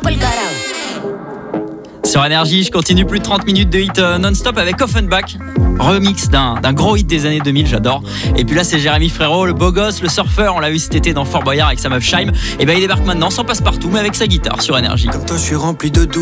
Sur Énergie, je continue plus de 30 minutes de hit non-stop avec Offenbach. Remix d'un gros hit des années 2000, j'adore. Et puis là, c'est Jérémy Frérot, le beau gosse, le surfeur. On l'a vu cet été dans Fort Boyard avec sa meuf Shaim. Et ben il débarque maintenant sans passe-partout, mais avec sa guitare sur Énergie. Comme toi, je suis rempli de doutes.